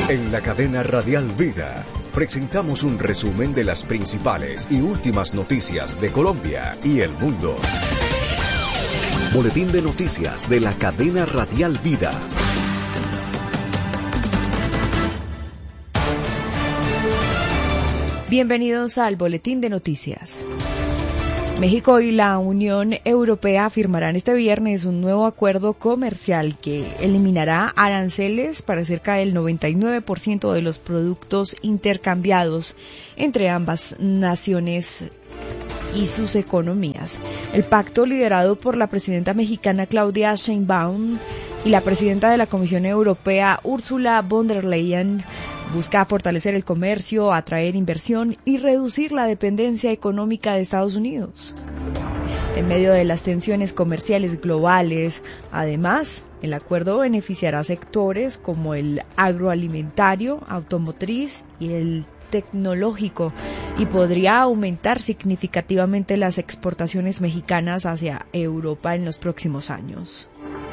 En la cadena Radial Vida presentamos un resumen de las principales y últimas noticias de Colombia y el mundo. Boletín de noticias de la cadena Radial Vida. Bienvenidos al Boletín de Noticias. México y la Unión Europea firmarán este viernes un nuevo acuerdo comercial que eliminará aranceles para cerca del 99% de los productos intercambiados entre ambas naciones y sus economías. El pacto, liderado por la presidenta mexicana Claudia Sheinbaum y la presidenta de la Comisión Europea Ursula von der Leyen, busca fortalecer el comercio, atraer inversión y reducir la dependencia económica de Estados Unidos. En medio de las tensiones comerciales globales, además, el acuerdo beneficiará sectores como el agroalimentario, automotriz y el tecnológico y podría aumentar significativamente las exportaciones mexicanas hacia Europa en los próximos años.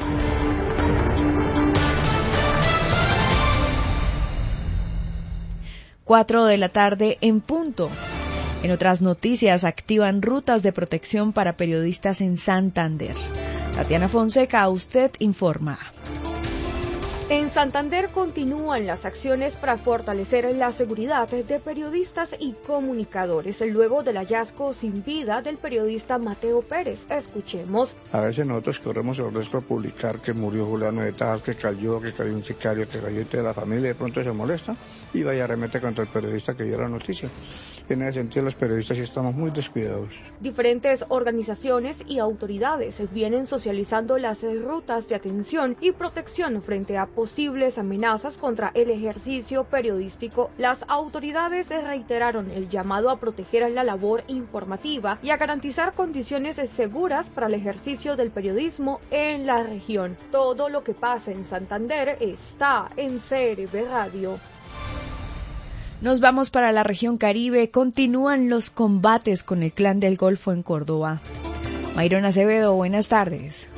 Cuatro de la tarde en punto. En otras noticias, activan rutas de protección para periodistas en Santander. Tatiana Fonseca, usted informa. En Santander continúan las acciones para fortalecer la seguridad de periodistas y comunicadores luego del hallazgo sin vida del periodista Mateo Pérez. Escuchemos. A veces nosotros corremos el riesgo de publicar que murió Juliano de tal, que cayó un sicario, que cayó de la familia, de pronto se molesta y vaya a remete contra el periodista que dio la noticia. En ese sentido, los periodistas sí estamos muy descuidados. Diferentes organizaciones y autoridades vienen socializando las rutas de atención y protección frente a posibles amenazas contra el ejercicio periodístico. Las autoridades reiteraron el llamado a proteger la labor informativa y a garantizar condiciones seguras para el ejercicio del periodismo en la región. Todo lo que pasa en Santander está en CRB Radio. Nos vamos para la región Caribe. Continúan los combates con el Clan del Golfo en Córdoba. Mayron Acevedo, buenas tardes.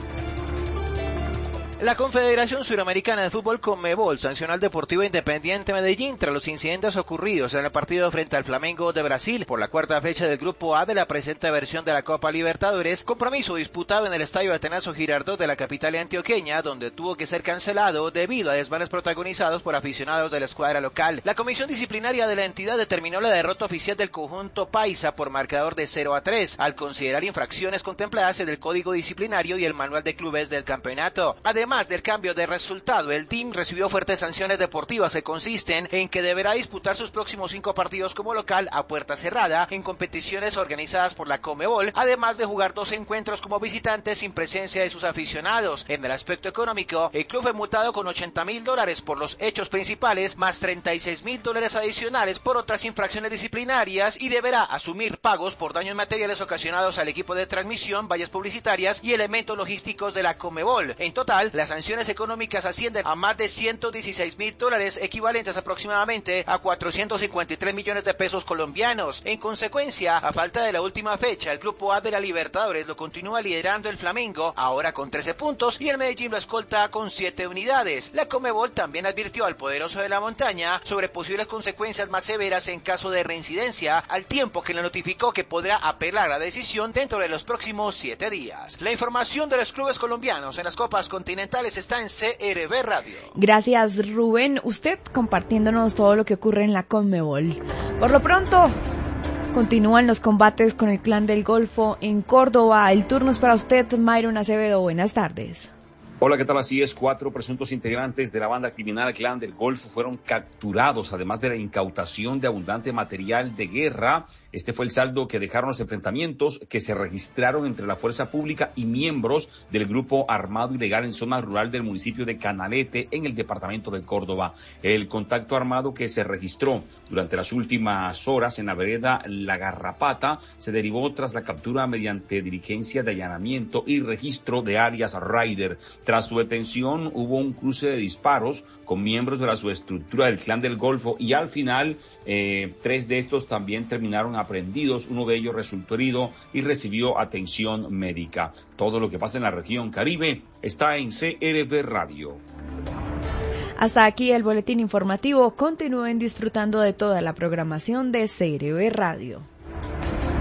La Confederación Suramericana de Fútbol Conmebol sancionó al Deportivo Independiente Medellín tras los incidentes ocurridos en el partido frente al Flamengo de Brasil por la cuarta fecha del Grupo A de la presente versión de la Copa Libertadores, compromiso disputado en el Estadio Atanasio Girardot de la capital antioqueña, donde tuvo que ser cancelado debido a desmanes protagonizados por aficionados de la escuadra local. La comisión disciplinaria de la entidad determinó la derrota oficial del conjunto paisa por marcador de 0-3, al considerar infracciones contempladas en el Código Disciplinario y el Manual de Clubes del campeonato. Además del cambio de resultado, el DIM recibió fuertes sanciones deportivas que consisten en que deberá disputar sus próximos 5 partidos como local a puerta cerrada en competiciones organizadas por la Conmebol, además de jugar 2 encuentros como visitante sin presencia de sus aficionados. En el aspecto económico, el club fue multado con $80,000 por los hechos principales, más $36,000 adicionales por otras infracciones disciplinarias, y deberá asumir pagos por daños materiales ocasionados al equipo de transmisión, vallas publicitarias y elementos logísticos de la Conmebol. En total, las sanciones económicas ascienden a más de $116,000, equivalentes aproximadamente a 453 millones de pesos colombianos. En consecuencia, a falta de la última fecha, el Grupo A de la Libertadores lo continúa liderando el Flamengo, ahora con 13 puntos, y el Medellín lo escolta con 7 unidades. La Conmebol también advirtió al poderoso de la montaña sobre posibles consecuencias más severas en caso de reincidencia, al tiempo que le notificó que podrá apelar la decisión dentro de los próximos 7 días. La información de los clubes colombianos en las copas continentales está en CRB Radio. Gracias, Rubén. Usted compartiéndonos todo lo que ocurre en la Conmebol. Por lo pronto, continúan los combates con el Clan del Golfo en Córdoba. El turno es para usted, Mayron Acevedo. Buenas tardes. Hola, ¿qué tal? Así es, 4 presuntos integrantes de la banda criminal Clan del Golfo fueron capturados, además de la incautación de abundante material de guerra. Este fue el saldo que dejaron los enfrentamientos que se registraron entre la fuerza pública y miembros del grupo armado ilegal en zona rural del municipio de Canalete, en el departamento de Córdoba. El contacto armado que se registró durante las últimas horas en la vereda La Garrapata se derivó tras la captura mediante diligencia de allanamiento y registro de alias Rider. Tras su detención hubo un cruce de disparos con miembros de la subestructura del Clan del Golfo y al final 3 de estos también terminaron aprehendidos. Uno de ellos resultó herido y recibió atención médica. Todo lo que pasa en la región Caribe está en CRB Radio. Hasta aquí el boletín informativo. Continúen disfrutando de toda la programación de CRB Radio.